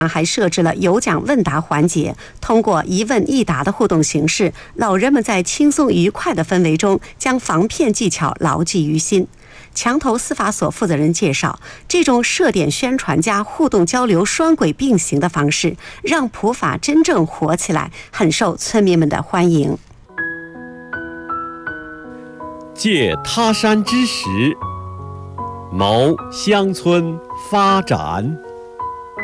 还设置了有奖问答环节，通过一问一答的互动形式，老人们在轻松愉快的氛围中将防骗技巧牢记于心。墙头司法所负责人介绍，这种设点宣传加互动交流双轨并行的方式，让普法真正火起来，很受村民们的欢迎。 借他山之石，谋乡村发展。